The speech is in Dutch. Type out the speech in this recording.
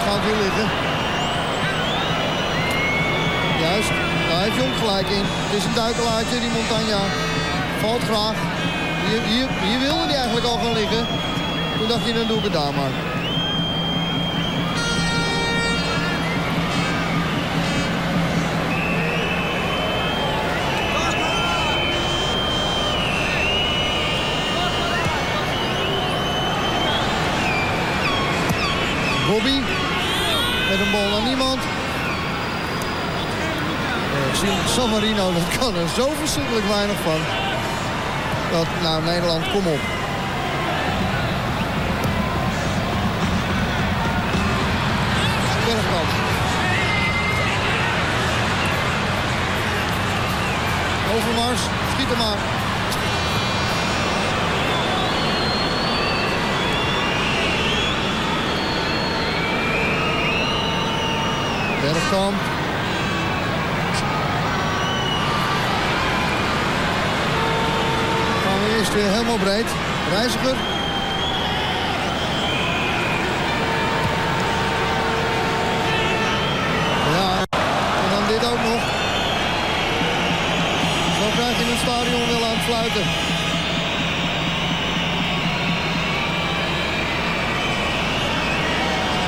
gaat weer liggen. Juist, daar heeft Jonk gelijk in. Het is een duikelaartje, die Montagna. Valt graag. Hier wilde hij eigenlijk al gaan liggen. Toen dacht hij, dan doe ik het daar maar. Bobby met een bal naar niemand. San Marino, dat kan er zo verschrikkelijk weinig van. Dat, nou, Nederland, kom op. Bergkamp. Overmars, schiet hem maar. Bergkamp. Gaan we eerst weer helemaal breed. Reiziger. Ja, en dan dit ook nog. Zo krijg je een stadion wel aan het fluiten.